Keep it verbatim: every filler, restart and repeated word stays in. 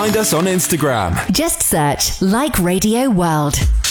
Find us on Instagram. Just search Like Radio World.